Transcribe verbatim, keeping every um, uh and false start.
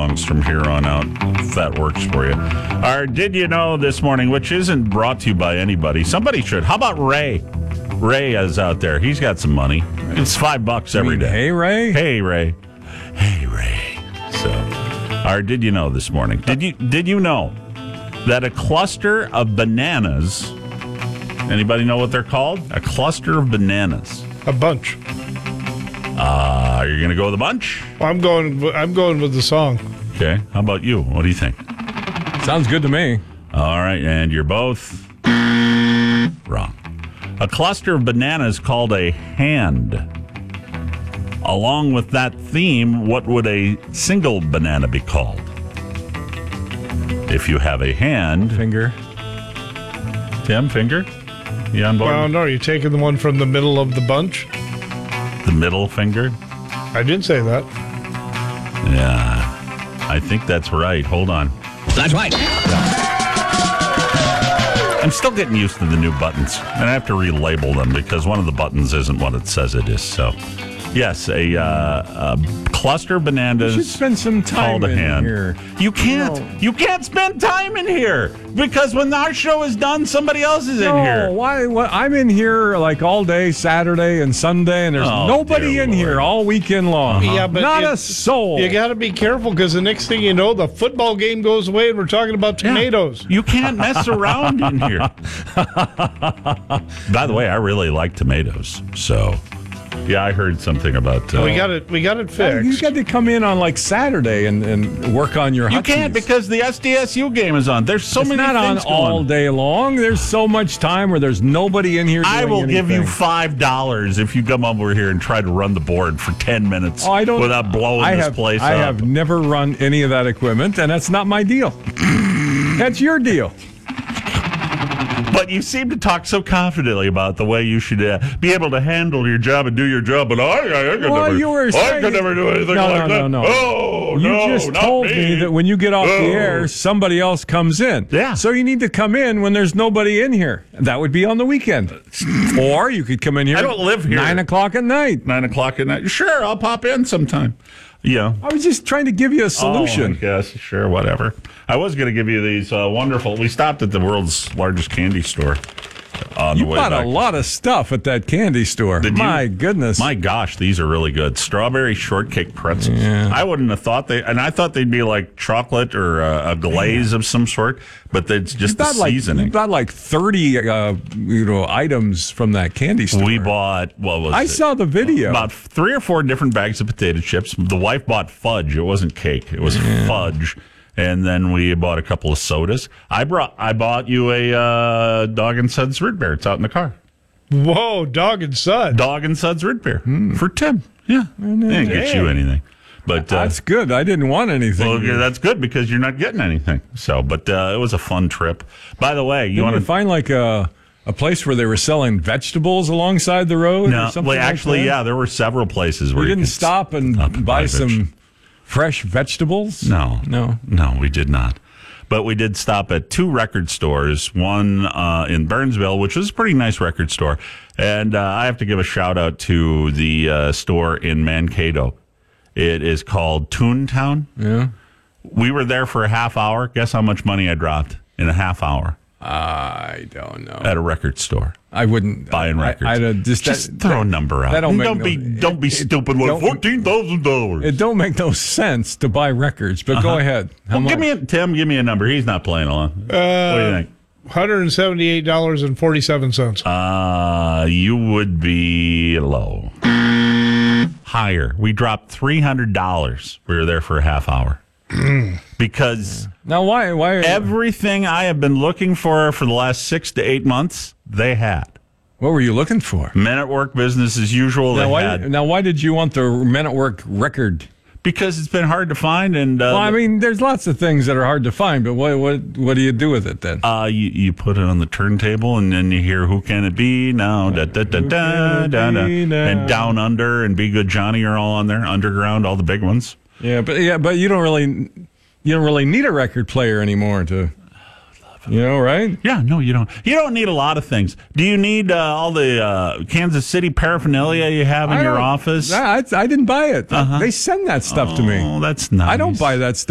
songs from here on out, if that works for you. Our Did You Know this morning, which isn't brought to you by anybody. Somebody should. How about Ray? Ray is out there. He's got some money. It's five bucks every day. Hey, Ray? Hey, Ray. Hey, Ray. So, our Did You Know this morning. Did you Did you know that a cluster of bananas, anybody know what they're called? A cluster of bananas. A bunch. Uh, are you going to go with a bunch? Well, I'm going. I'm going with the song. Okay. How about you? What do you think? Sounds good to me. All right, and you're both wrong. A cluster of bananas called a hand. Along with that theme, what would a single banana be called? If you have a hand. Finger. Tim, finger? You on board? Well, no, you're taking the one from the middle of the bunch. The middle finger? I did say that. Yeah, I think that's right. Hold on. That's right. I'm still getting used to the new buttons, and I have to relabel them because one of the buttons isn't what it says it is. So, yes, a, uh, a cluster of bananas. You should spend some time called a in hand. here. You can't. No. You can't spend time in here because when our show is done, somebody else is no, in here. why? What, I'm in here like all day, Saturday and Sunday, and there's Oh, nobody dear in Lord. here all weekend long. Yeah, but not it- a soul. You got to be careful because the next thing you know, the football game goes away and we're talking about Yeah. tomatoes. You can't mess around in here. By the way, I really like tomatoes. So, yeah, I heard something about. Uh, we got it. We got it you fixed. got to come in on like Saturday and, and work on your. You Huskies. can't because the S D S U game is on. There's so it's many not on things going all day long. There's so much time where there's nobody in here. I doing will give you anything. five dollars if you come over here and try to run the board for ten minutes Oh, I don't, without blowing I this have, place I up. have never run any of that equipment, and that's not my deal. That's your deal. But you seem to talk so confidently about the way you should uh, be able to handle your job and do your job. But I, I, I could Well, never, you were I saying- could never do anything No, like no, that. no, no. Oh, You no, just not told me. me that when you get off the Oh. air, somebody else comes in. Yeah. So you need to come in when there's nobody in here. That would be on the weekend. Or you could come in here I don't live here. nine o'clock at night. Nine o'clock at night. Sure, I'll pop in sometime. Yeah. I was just trying to give you a solution. Oh, I guess. Sure, whatever. I was going to give you these uh, wonderful. We stopped at the world's largest candy store on you the way bought back. a lot of stuff at that candy store. Did you? My goodness. My gosh, these are really good. Strawberry shortcake pretzels. I wouldn't have thought they, and I thought they'd be like chocolate or uh, a glaze of some sort, but it's just the About like, seasoning. about like thirty uh, you know, items from that candy store. We bought, what was I it? saw the video. About three or four different bags of potato chips. The wife bought fudge. It wasn't cake. It was fudge. And then we bought a couple of sodas. I brought. I bought you a uh, Dog and Suds root beer. It's out in the car. Whoa, dog and son. Dog and Suds root beer for Tim. Yeah, they didn't get you anything, but uh, That's good. I didn't want anything. well, yeah, that's good because you're not getting anything. So, but uh, it was a fun trip. By the way, you Didn't want you to find like a a place where they were selling vegetables alongside the road? No, or something well, like actually, that? yeah, there were several places where We you didn't could stop and stop and buy buy some veg- fresh vegetables. No, no. no, we did not. But we did stop at two record stores, one uh, in Burnsville, which was a pretty nice record store. And uh, I have to give a shout out to the uh, store in Mankato. It is called Toontown. Yeah, We were there for a half hour. Guess how much money I dropped in a half hour I don't know. at a record store? I wouldn't Buying I, records. I, I just Just that, throw that- a number out. that don't make don't no- be don't be it- stupid it like don't- fourteen thousand dollars. It don't make no sense to buy records. But go ahead. How Well, give much? me a, Tim. Give me a number. He's not playing along. what do you think? one hundred seventy-eight dollars and forty-seven cents. Uh, you would be low. Higher. We dropped three hundred dollars. We were there for a half hour. Because Now, why? Why? everything I have been looking for for the last six to eight months, they had. what were you looking for? Men at Work, business as usual, Now they why, had. now, why did you want the Men at Work record? Because it's been hard to find. And uh, Well, I mean, there's lots of things that are hard to find, but what what what do you do with it then? Uh, you, you put it on the turntable, and then you hear "Who Can It Be Now?" Da, da, da, da, da, da. Be now? And "Down Under" and "Be Good Johnny" are all on there. Underground, all the big ones. Yeah, but yeah, but you don't really you don't really need a record player anymore to, you know, right? Yeah, no, you don't. You don't need a lot of things. Do you need uh, all the uh, Kansas City paraphernalia you have in I your don't- office? I, I didn't buy it. They send that stuff to me. Oh, that's nice. I don't buy that stuff.